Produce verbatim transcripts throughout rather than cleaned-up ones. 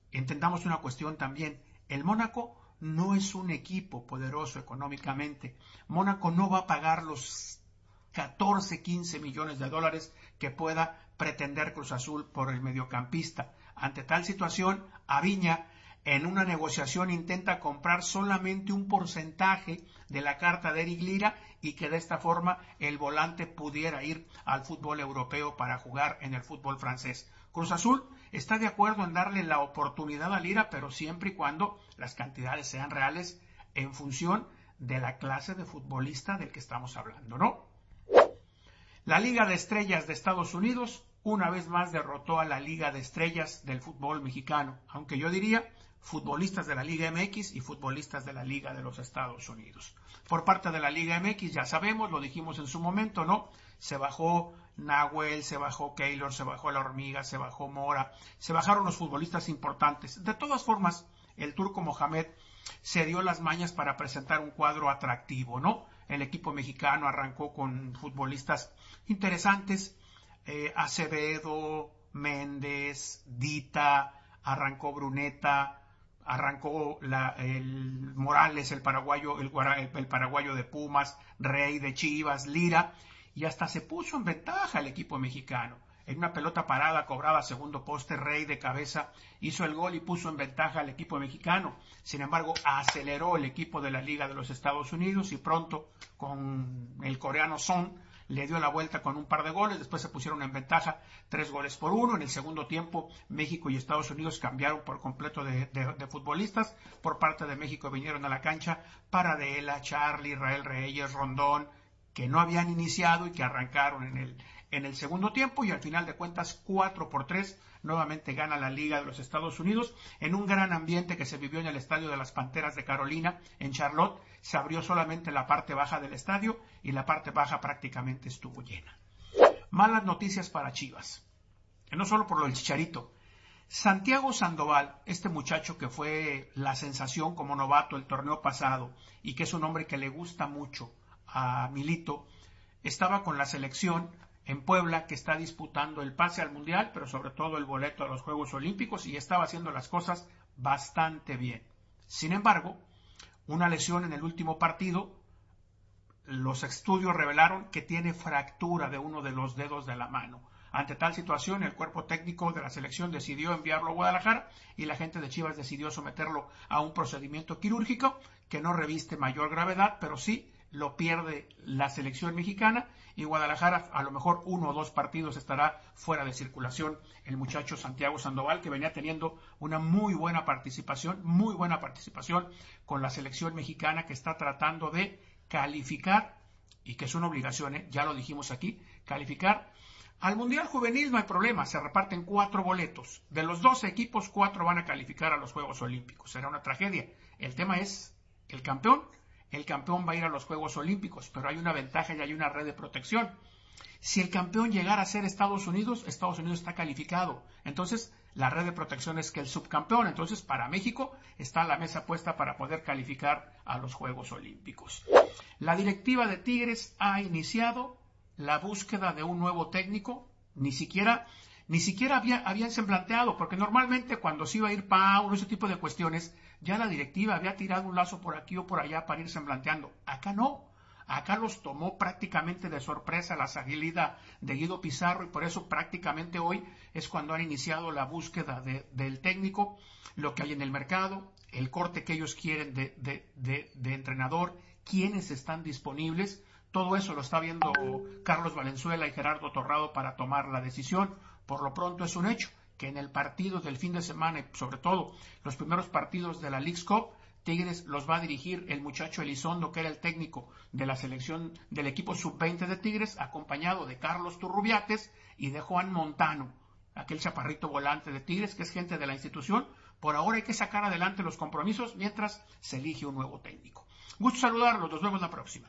entendamos una cuestión también. El Mónaco no es un equipo poderoso económicamente. Mónaco no va a pagar los catorce, quince millones de dólares que pueda pretender Cruz Azul por el mediocampista. Ante tal situación, Aviña en una negociación intenta comprar solamente un porcentaje de la carta de Eric Lira y que de esta forma el volante pudiera ir al fútbol europeo para jugar en el fútbol francés. Cruz Azul está de acuerdo en darle la oportunidad a Lira, pero siempre y cuando las cantidades sean reales en función de la clase de futbolista del que estamos hablando, ¿no? La Liga de Estrellas de Estados Unidos una vez más derrotó a la Liga de Estrellas del fútbol mexicano, aunque yo diría futbolistas de la Liga M X y futbolistas de la Liga de los Estados Unidos. Por parte de la Liga M X, ya sabemos, lo dijimos en su momento, ¿no? Se bajó Nahuel, se bajó Keylor, se bajó La Hormiga, se bajó Mora, se bajaron los futbolistas importantes. De todas formas, el turco Mohamed se dio las mañas para presentar un cuadro atractivo, ¿no? El equipo mexicano arrancó con futbolistas interesantes, eh, Acevedo, Méndez, Dita, arrancó Bruneta, arrancó la, el Morales, el paraguayo, el, el, el paraguayo de Pumas, Rey de Chivas, Lira, y hasta se puso en ventaja el equipo mexicano. En una pelota parada cobraba segundo poste, Rey de cabeza hizo el gol y puso en ventaja al equipo mexicano. Sin embargo, aceleró el equipo de la Liga de los Estados Unidos y pronto con el coreano Son le dio la vuelta con un par de goles. Después se pusieron en ventaja tres goles por uno. En el segundo tiempo, México y Estados Unidos cambiaron por completo de, de, de futbolistas. Por parte de México vinieron a la cancha Paradela, Charlie, Israel Reyes, Rondón, que no habían iniciado y que arrancaron en el, en el segundo tiempo, y al final de cuentas cuatro por tres nuevamente gana la Liga de los Estados Unidos en un gran ambiente que se vivió en el estadio de las Panteras de Carolina en Charlotte. Se abrió solamente la parte baja del estadio y la parte baja prácticamente estuvo llena. Malas noticias para Chivas, no solo por lo del Chicharito. Santiago Sandoval, este muchacho que fue la sensación como novato el torneo pasado y que es un hombre que le gusta mucho a Milito, estaba con la selección en Puebla, que está disputando el pase al Mundial, pero sobre todo el boleto a los Juegos Olímpicos, y estaba haciendo las cosas bastante bien. Sin embargo, una lesión en el último partido, los estudios revelaron que tiene fractura de uno de los dedos de la mano. Ante tal situación, el cuerpo técnico de la selección decidió enviarlo a Guadalajara y la gente de Chivas decidió someterlo a un procedimiento quirúrgico que no reviste mayor gravedad, pero sí lo pierde la selección mexicana, y Guadalajara a lo mejor uno o dos partidos estará fuera de circulación el muchacho Santiago Sandoval, que venía teniendo una muy buena participación, muy buena participación con la selección mexicana, que está tratando de calificar, y que es una obligación, ¿eh? Ya lo dijimos aquí, calificar al Mundial Juvenil. No hay problema, se reparten cuatro boletos, de los doce equipos, cuatro van a calificar a los Juegos Olímpicos, será una tragedia. El tema es el campeón. El campeón va a ir a los Juegos Olímpicos, pero hay una ventaja y hay una red de protección. Si el campeón llegara a ser Estados Unidos, Estados Unidos está calificado. Entonces, la red de protección es que el subcampeón. Entonces, para México está la mesa puesta para poder calificar a los Juegos Olímpicos. La directiva de Tigres ha iniciado la búsqueda de un nuevo técnico. Ni siquiera, ni siquiera había, habían se planteado, porque normalmente cuando se iba a ir Paulo, ese tipo de cuestiones, ya la directiva había tirado un lazo por aquí o por allá para ir semblanteando. Acá no. Acá los tomó prácticamente de sorpresa la salida de Guido Pizarro, y por eso prácticamente hoy es cuando han iniciado la búsqueda de, del técnico, lo que hay en el mercado, el corte que ellos quieren de, de, de, de entrenador, quiénes están disponibles. Todo eso lo está viendo Carlos Valenzuela y Gerardo Torrado para tomar la decisión. Por lo pronto es un hecho que en el partido del fin de semana, y sobre todo los primeros partidos de la Leagues Cup, Tigres los va a dirigir el muchacho Elizondo, que era el técnico de la selección del equipo sub veinte de Tigres, acompañado de Carlos Turrubiates y de Juan Montano, aquel chaparrito volante de Tigres, que es gente de la institución. Por ahora hay que sacar adelante los compromisos mientras se elige un nuevo técnico. Gusto saludarlos, nos vemos la próxima.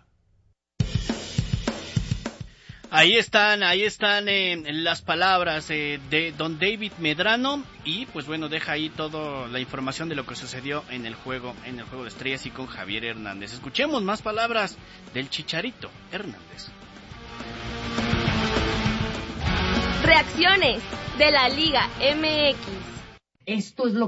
Ahí están, ahí están eh, las palabras eh, de don David Medrano, y pues bueno, deja ahí toda la información de lo que sucedió en el juego, en el juego de estrellas y con Javier Hernández. Escuchemos más palabras del Chicharito Hernández. Reacciones de la Liga M X. Esto es lo